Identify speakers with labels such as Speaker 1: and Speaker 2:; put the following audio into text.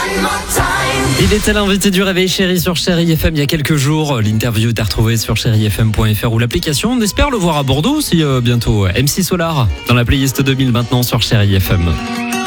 Speaker 1: Il était l'invité du Réveil Chéri sur Chéri FM il y a quelques jours. L'interview est à retrouver sur chérifm.fr ou l'application. On espère le voir à Bordeaux aussi bientôt. MC Solar dans la playlist 2000 maintenant sur Chéri FM.